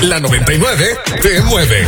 La 99 te mueve.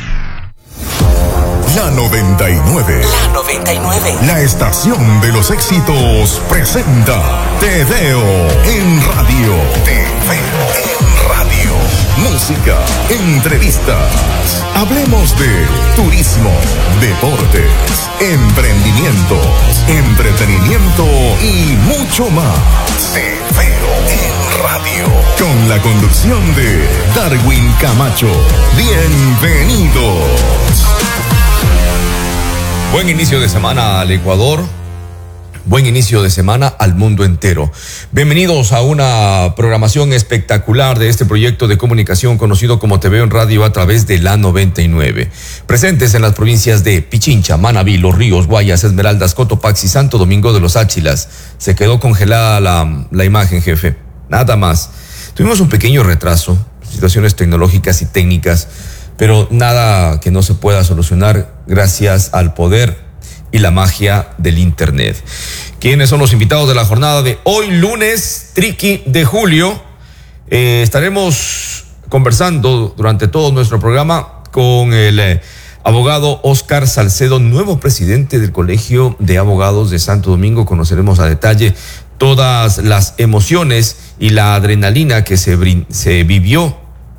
La 99. La 99. La estación de los éxitos presenta Te Veo en Radio. Te Veo en Radio. Música, entrevistas. Hablemos de turismo, deportes, emprendimientos, entretenimiento y mucho más. Te Veo en Radio. Con la conducción de Darwin Camacho. Bienvenidos. Buen inicio de semana al Ecuador, buen inicio de semana al mundo entero. Bienvenidos a una programación espectacular de este proyecto de comunicación conocido como Te Veo en Radio a través de la 99. Presentes en las provincias de Pichincha, Manabí, Los Ríos, Guayas, Esmeraldas, Cotopaxi, Santo Domingo de los Áchilas. Se quedó congelada la imagen, jefe. Nada más. Tuvimos un pequeño retraso, situaciones tecnológicas y técnicas, pero nada que no se pueda solucionar gracias al poder y la magia del Internet. ¿Quiénes son los invitados de la jornada de hoy, lunes, triqui de julio? Estaremos conversando durante todo nuestro programa con el abogado Oscar Salcedo, nuevo presidente del Colegio de Abogados de Santo Domingo. Conoceremos a detalle todas las emociones y la adrenalina que se vivió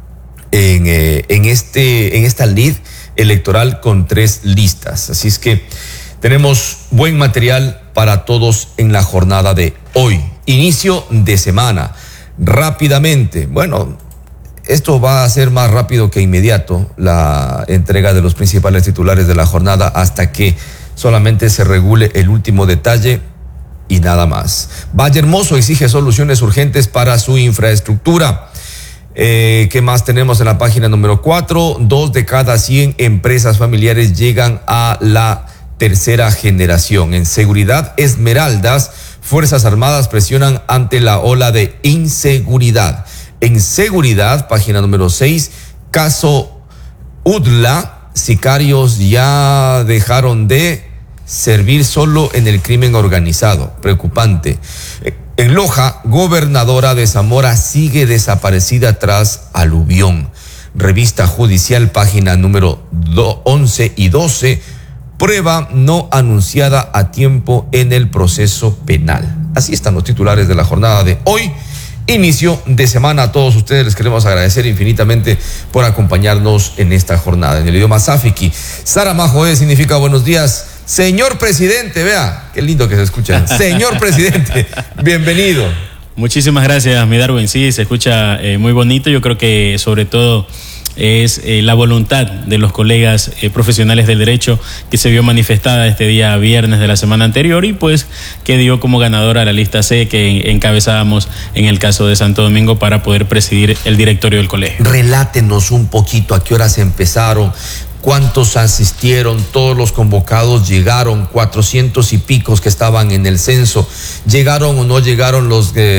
en esta lid electoral con 3 listas. Así es que tenemos buen material para todos en la jornada de hoy. Inicio de semana. Rápidamente, bueno, esto va a ser más rápido que inmediato, la entrega de los principales titulares de la jornada hasta que solamente se regule el último detalle y nada más. Vallehermoso exige soluciones urgentes para su infraestructura. ¿Qué más tenemos en la página número 4? 2 de cada 100 empresas familiares llegan a la tercera generación. En seguridad, Esmeraldas, Fuerzas Armadas presionan ante la ola de inseguridad. En seguridad, página número 6, caso UDLA, sicarios ya dejaron de servir solo en el crimen organizado. Preocupante. En Loja, gobernadora de Zamora sigue desaparecida tras aluvión. Revista judicial, página número 11 y 12, prueba no anunciada a tiempo en el proceso penal. Así están los titulares de la jornada de hoy. Inicio de semana. A todos ustedes les queremos agradecer infinitamente por acompañarnos en esta jornada. En el idioma Safiki, Sara Majoe significa buenos días. Señor presidente, vea, qué lindo que se escucha. Señor presidente, bienvenido. Muchísimas gracias, mi Darwin. Sí, se escucha muy bonito. Yo creo que sobre todo es la voluntad de los colegas profesionales del derecho que se vio manifestada este día viernes de la semana anterior y pues que dio como ganadora la lista C que encabezábamos en el caso de Santo Domingo para poder presidir el directorio del colegio. Relátenos un poquito a qué horas empezaron. ¿Cuántos asistieron? Todos los convocados llegaron, 400 y picos que estaban en el censo. ¿Llegaron o no llegaron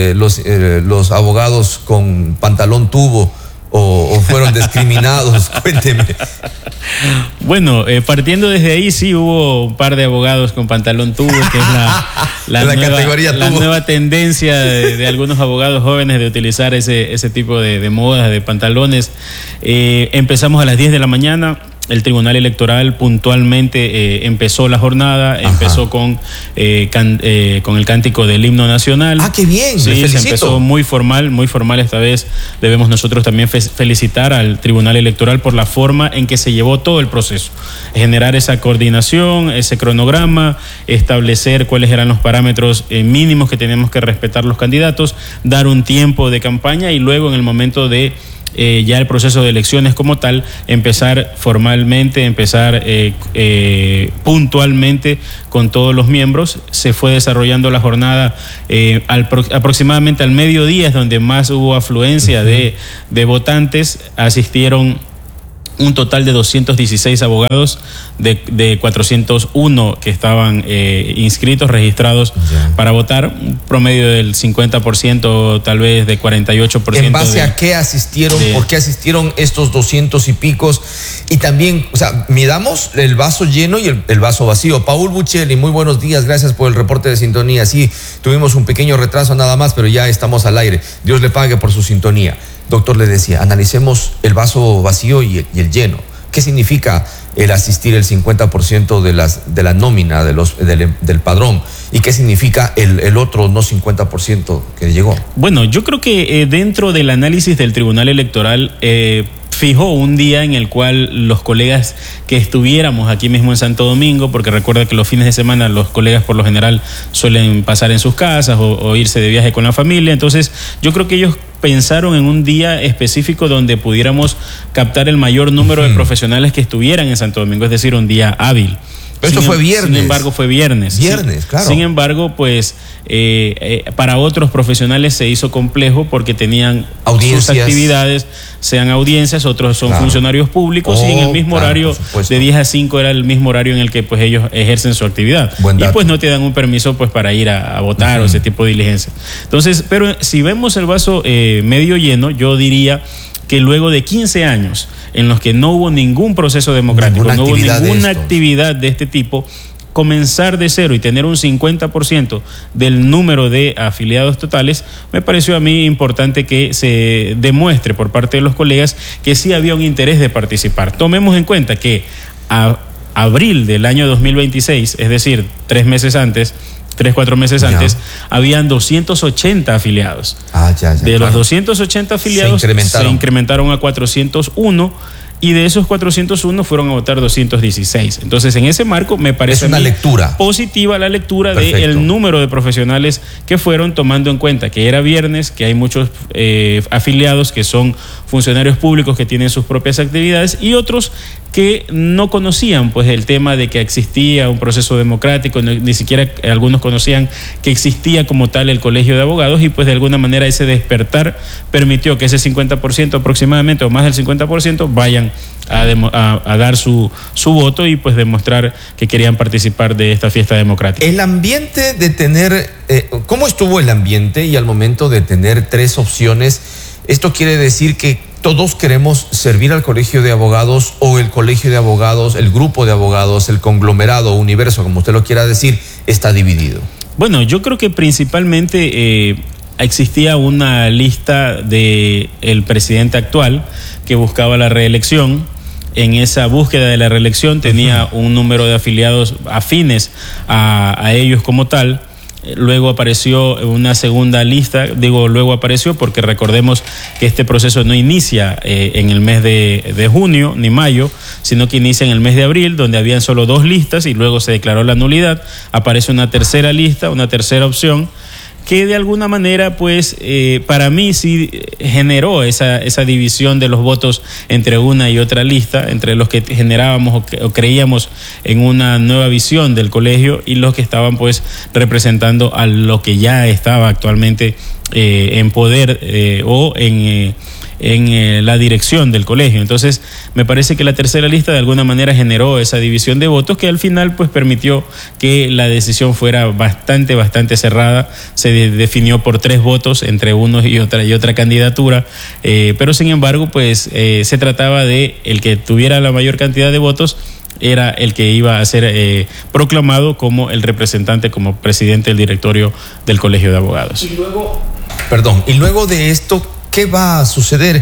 los abogados con pantalón tubo o fueron discriminados? Cuénteme. Bueno, partiendo desde ahí sí hubo un par de abogados con pantalón tubo, que es la nueva tendencia de algunos abogados jóvenes de utilizar ese tipo de modas, de pantalones. Empezamos a las 10 de la mañana. El Tribunal Electoral puntualmente empezó la jornada, empezó con el cántico del himno nacional. ¡Ah, qué bien! Sí, se empezó muy formal esta vez. Debemos nosotros también felicitar al Tribunal Electoral por la forma en que se llevó todo el proceso. Generar esa coordinación, ese cronograma, establecer cuáles eran los parámetros mínimos que teníamos que respetar los candidatos, dar un tiempo de campaña y luego en el momento de ya el proceso de elecciones como tal, empezar formalmente, puntualmente con todos los miembros. Se fue desarrollando la jornada aproximadamente al mediodía, es donde más hubo afluencia de votantes. Asistieron un total de 216 abogados de 401 que estaban inscritos, registrados para votar, un promedio del 50%, tal vez de 48%. ¿En base a qué asistieron? ¿Por qué asistieron estos 200 y picos? Y también, o sea, midamos el vaso lleno y el vaso vacío. Paul Buccelli, muy buenos días, gracias por el reporte de sintonía. Sí, tuvimos un pequeño retraso nada más, pero ya estamos al aire. Dios le pague por su sintonía. doctor, le decía, analicemos el vaso vacío y el lleno. ¿Qué significa el asistir el 50% de la nómina del padrón? ¿Y qué significa el otro no 50% que llegó? Bueno, yo creo que dentro del análisis del Tribunal Electoral fijó un día en el cual los colegas que estuviéramos aquí mismo en Santo Domingo, porque recuerda que los fines de semana los colegas por lo general suelen pasar en sus casas o irse de viaje con la familia, entonces yo creo que ellos pensaron en un día específico donde pudiéramos captar el mayor número de profesionales que estuvieran en Santo Domingo, es decir, un día hábil. Pero eso fue viernes. Sin embargo, fue viernes. Viernes, claro. Sin embargo, pues para otros profesionales se hizo complejo porque tenían sus actividades, sean audiencias, otros son funcionarios públicos y en el mismo horario de 10 a 5 era el mismo horario en el que pues ellos ejercen su actividad. Y pues no te dan un permiso pues para ir a votar o ese tipo de diligencias. Entonces, pero si vemos el vaso medio lleno, yo diría que luego de 15 años en los que no hubo ningún proceso democrático, no hubo ninguna actividad de este tipo, comenzar de cero y tener un 50% del número de afiliados totales, me pareció a mí importante que se demuestre por parte de los colegas que sí había un interés de participar. Tomemos en cuenta que a abril del año 2026, es decir, 4 meses antes, habían 280 afiliados. De los 280 afiliados se incrementaron a 401 y de esos 401 fueron a votar 216. Entonces, en ese marco me parece una lectura positiva la lectura del número de profesionales que fueron, tomando en cuenta que era viernes, que hay muchos afiliados que son funcionarios públicos que tienen sus propias actividades y otros que no conocían pues el tema de que existía un proceso democrático, ni siquiera algunos conocían que existía como tal el colegio de abogados y pues de alguna manera ese despertar permitió que ese 50% aproximadamente o más del 50% vayan a dar su voto y pues demostrar que querían participar de esta fiesta democrática. El ambiente de tener, ¿cómo estuvo el ambiente y al momento de tener 3 opciones? Esto quiere decir que todos queremos servir al colegio de abogados o el colegio de abogados, el grupo de abogados, el conglomerado, universo, como usted lo quiera decir, está dividido. Bueno, yo creo que principalmente existía una lista del presidente actual que buscaba la reelección. En esa búsqueda de la reelección tenía un número de afiliados afines a ellos como tal. Luego apareció una segunda lista, luego apareció porque recordemos que este proceso no inicia en el mes de junio ni mayo, sino que inicia en el mes de abril, donde habían solo 2 listas y luego se declaró la nulidad. Aparece una tercera lista, una tercera opción, que de alguna manera, pues, para mí sí generó esa división de los votos entre una y otra lista, entre los que generábamos o creíamos en una nueva visión del colegio y los que estaban, pues, representando a lo que ya estaba actualmente en poder o en la dirección del colegio. Entonces, me parece que la tercera lista de alguna manera generó esa división de votos que al final pues permitió que la decisión fuera bastante cerrada. Se definió por 3 votos entre unos y otra candidatura, pero sin embargo pues se trataba de el que tuviera la mayor cantidad de votos era el que iba a ser proclamado como el representante, como presidente del directorio del Colegio de Abogados. Y luego de esto, ¿qué va a suceder?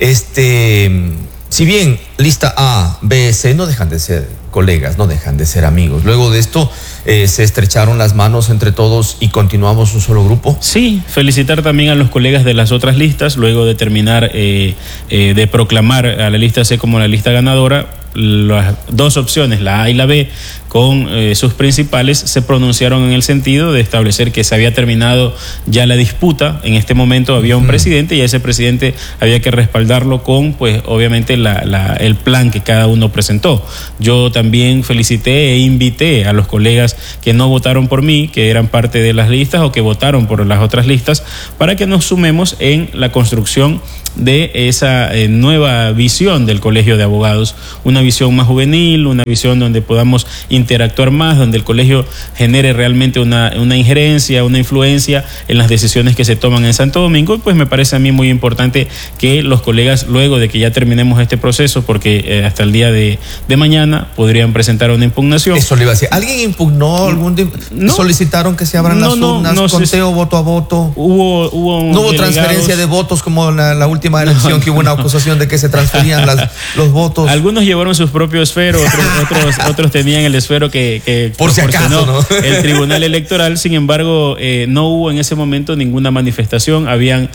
Si bien lista A, B, C no dejan de ser colegas, no dejan de ser amigos. Luego de esto, ¿se estrecharon las manos entre todos y continuamos un solo grupo? Sí, felicitar también a los colegas de las otras listas, luego de terminar de proclamar a la lista C como la lista ganadora. Las 2 opciones, la A y la B, con sus principales, se pronunciaron en el sentido de establecer que se había terminado ya la disputa. En este momento había un presidente y a ese presidente había que respaldarlo con, pues, obviamente el plan que cada uno presentó. Yo también felicité e invité a los colegas que no votaron por mí, que eran parte de las listas o que votaron por las otras listas, para que nos sumemos en la construcción de esa nueva visión del Colegio de Abogados, una visión más juvenil, una visión donde podamos interactuar más, donde el colegio genere realmente una injerencia, una influencia en las decisiones que se toman en Santo Domingo. Y pues me parece a mí muy importante que los colegas, luego de que ya terminemos este proceso, porque hasta el día de mañana podrían presentar una impugnación. Eso le iba a decir. ¿Alguien impugnó? ¿Solicitaron que se abran las urnas? ¿Conteo voto a voto? ¿No hubo transferencia de votos como la última última elección que hubo una acusación de que se transferían los votos. Algunos llevaron sus propios esferos, otros tenían el esfero que por si acaso, ¿no? El Tribunal Electoral. Sin embargo, no hubo en ese momento ninguna manifestación. Habían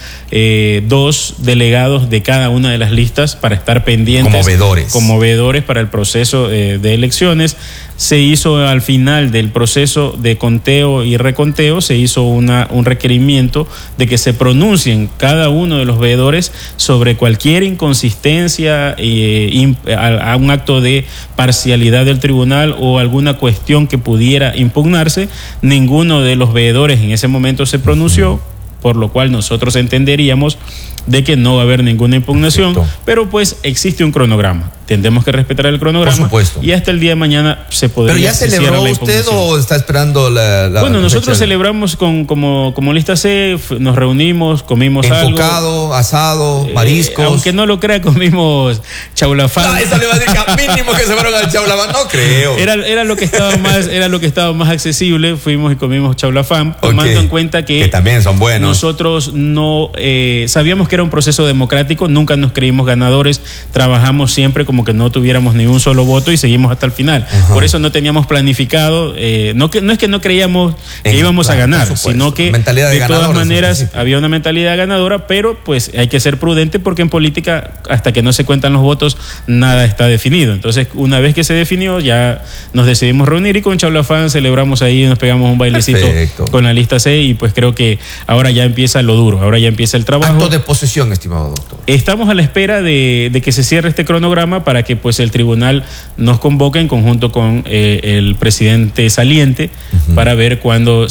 2 delegados de cada una de las listas para estar pendientes. Como veedores para el proceso de elecciones. Se hizo al final del proceso de conteo y reconteo, se hizo un requerimiento de que se pronuncien cada uno de los veedores sobre cualquier inconsistencia a un acto de parcialidad del tribunal o alguna cuestión que pudiera impugnarse. Ninguno de los veedores en ese momento se pronunció, por lo cual nosotros entenderíamos de que no va a haber ninguna impugnación. Perfecto. Pero pues existe un cronograma. Tendremos que respetar el cronograma. Por supuesto. Y hasta el día de mañana se podría. ¿Pero ya celebró usted o está esperando la Bueno, nosotros celebramos como lista C, nos reunimos, comimos enfocado, asado, mariscos. Aunque no lo crea, comimos chaulafán. No, eso le va a decir que mínimo que se fueron al chaulafán, no creo. Era lo que estaba más accesible, fuimos y comimos chaulafán, tomando en cuenta que también son buenos. Nosotros no sabíamos que era un proceso democrático, nunca nos creímos ganadores, trabajamos siempre como que no tuviéramos ni un solo voto y seguimos hasta el final. Ajá. Por eso no teníamos planificado, no es que no creíamos que íbamos a ganar, sino que de todas maneras había una mentalidad ganadora, pero pues hay que ser prudente porque en política hasta que no se cuentan los votos nada está definido. Entonces una vez que se definió ya nos decidimos reunir y con chaulafán celebramos ahí, nos pegamos un bailecito. Perfecto. Con la lista C y pues creo que ahora ya empieza lo duro, ahora ya empieza el trabajo. Acto de posesión, estimado doctor. Estamos a la espera de que se cierre este cronograma para que pues el tribunal nos convoque en conjunto con el presidente saliente para ver cuándo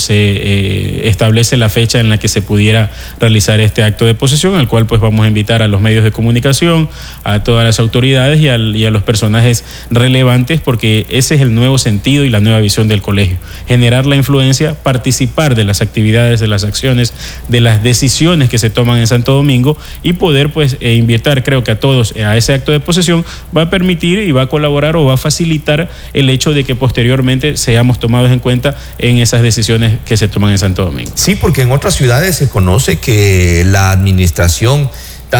se establece la fecha en la que se pudiera realizar este acto de posesión, al cual pues vamos a invitar a los medios de comunicación, a todas las autoridades y a los personajes relevantes, porque ese es el nuevo sentido y la nueva visión del colegio, generar la influencia, participar de las actividades, de las acciones, de las decisiones que se toman en Santo Domingo y poder pues invitar, creo que a todos a ese acto de posesión va a permitir y va a colaborar o va a facilitar el hecho de que posteriormente seamos tomados en cuenta en esas decisiones que se toman en Santo Domingo. Sí, porque en otras ciudades se conoce que la administración,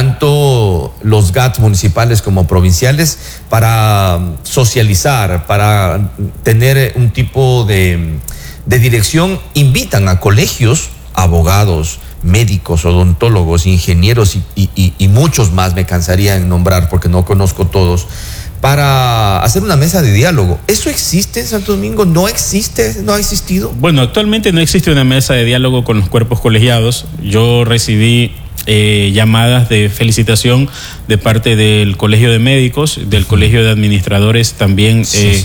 tanto los GATS municipales como provinciales, para socializar, para tener un tipo de dirección, invitan a colegios, abogados, médicos, odontólogos, ingenieros y muchos más, me cansaría en nombrar porque no conozco todos, para hacer una mesa de diálogo. ¿Eso existe en Santo Domingo? ¿No existe? ¿No ha existido? Bueno, actualmente no existe una mesa de diálogo con los cuerpos colegiados. Yo recibí llamadas de felicitación de parte del Colegio de Médicos, del Colegio de Administradores también,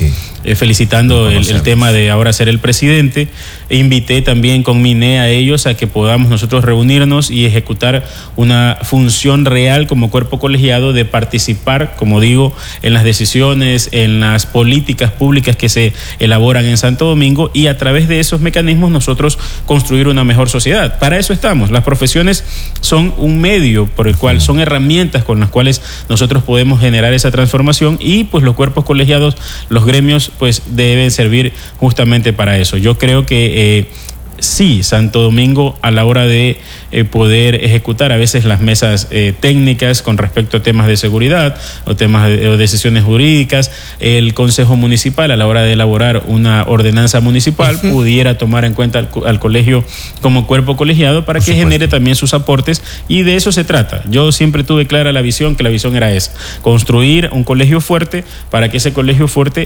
felicitando el tema de ahora ser el presidente. Invité también con MINE a ellos a que podamos nosotros reunirnos y ejecutar una función real como cuerpo colegiado de participar, como digo, en las decisiones, en las políticas públicas que se elaboran en Santo Domingo y a través de esos mecanismos nosotros construir una mejor sociedad. Para eso estamos. Las profesiones son un medio por el cual, son herramientas con las cuales nosotros podemos generar esa transformación y pues los cuerpos colegiados, los gremios pues deben servir justamente para eso. Yo creo que sí, Santo Domingo a la hora de poder ejecutar a veces las mesas técnicas con respecto a temas de seguridad o temas o decisiones jurídicas, el Consejo Municipal a la hora de elaborar una ordenanza municipal pudiera tomar en cuenta al colegio como cuerpo colegiado para que genere también sus aportes y de eso se trata. Yo siempre tuve clara la visión, que la visión era esa, construir un colegio fuerte para que ese colegio fuerte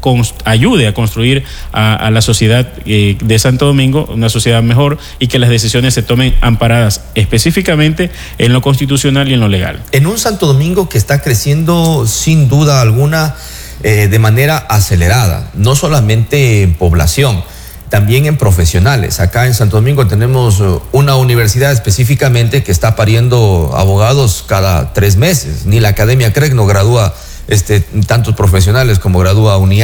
ayude a construir a la sociedad de Santo Domingo, una sociedad mejor y que las decisiones se tomen amparadas específicamente en lo constitucional y en lo legal. En un Santo Domingo que está creciendo sin duda alguna de manera acelerada, no solamente en población, también en profesionales. Acá en Santo Domingo tenemos una universidad específicamente que está pariendo abogados cada 3 meses. Ni la Academia CREC no gradúa tantos profesionales como gradúa UNIA.